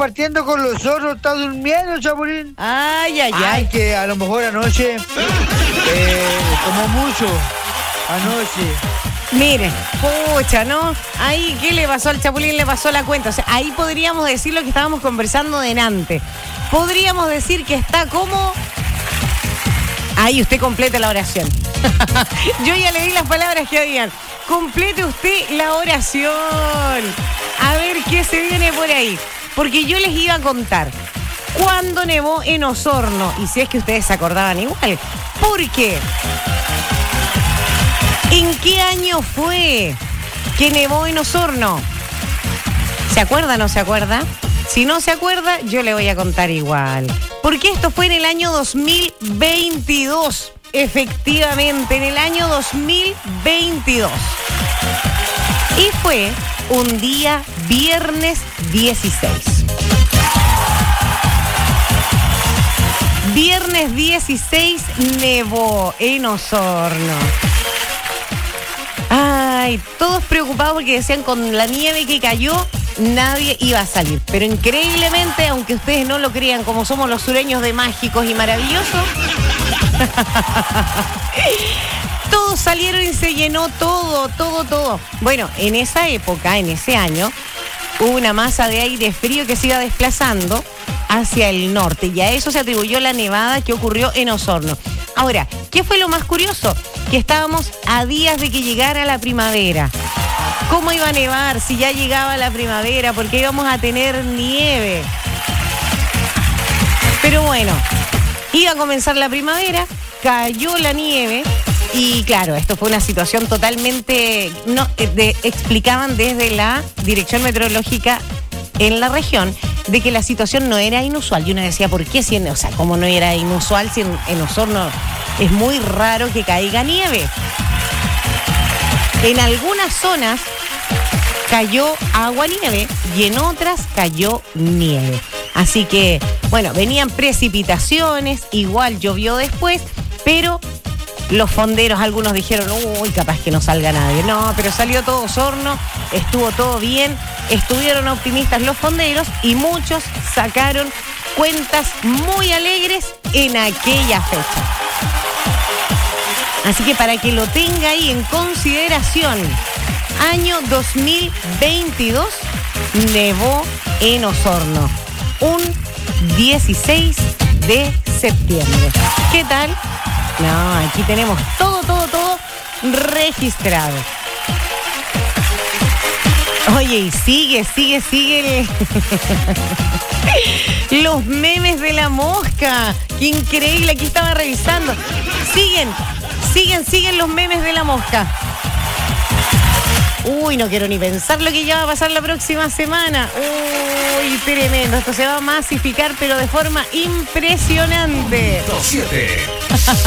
compartiendo con los zorros, está durmiendo, Chapulín. Ay, ay, Ay, ay. que a lo mejor anoche tomó mucho. Anoche. Mire, pucha, ¿no? Ahí, ¿qué le pasó al Chapulín? Le pasó la cuenta. O sea, ahí podríamos decir lo que estábamos conversando delante. Podríamos decir que está como... Ahí usted completa la oración. Yo ya le di las palabras que habían. Complete usted la oración. A ver qué se viene por ahí. Porque yo les iba a contar cuándo nevó en Osorno. Y si es que ustedes se acordaban igual. ¿Por qué? ¿En qué año fue que nevó en Osorno? ¿Se acuerda o no se acuerda? Si no se acuerda, yo le voy a contar igual. Porque esto fue en el año 2022. Efectivamente, en el año 2022. Y fue un día viernes 16. Viernes 16 nevó en Osorno. Ay, todos preocupados porque decían con la nieve que cayó, nadie iba a salir. Pero increíblemente, aunque ustedes no lo crean, como somos los sureños de mágicos y maravillosos, todos salieron y se llenó todo. Bueno, en esa época, en ese año, hubo una masa de aire frío que se iba desplazando hacia el norte y a eso se atribuyó la nevada que ocurrió en Osorno. Ahora, ¿qué fue lo más curioso? Que estábamos a días de que llegara la primavera. ¿Cómo iba a nevar si ya llegaba la primavera? Porque íbamos a tener nieve. Pero bueno, iba a comenzar la primavera, cayó la nieve y claro, esto fue una situación totalmente... explicaban desde la Dirección Meteorológica en la región de que la situación no era inusual. Y uno decía, ¿por qué? O sea, ¿cómo no era inusual si en Osorno es muy raro que caiga nieve? En algunas zonas cayó agua-nieve y en otras cayó nieve. Así que, bueno, venían precipitaciones, igual llovió después, pero los fonderos, algunos dijeron, uy, capaz que no salga nadie. No, pero salió todo Osorno, estuvo todo bien, estuvieron optimistas los fonderos y muchos sacaron cuentas muy alegres en aquella fecha. Así que para que lo tenga ahí en consideración, año 2022 nevó en Osorno, un 16 de septiembre. ¿Qué tal? No, aquí tenemos todo registrado. Oye, y sigue. Los memes de la mosca. Qué increíble, aquí estaba revisando. Siguen los memes de la mosca. Uy, no quiero ni pensar lo que ya va a pasar la próxima semana. Uy, tremendo. Esto se va a masificar, pero de forma impresionante. 7.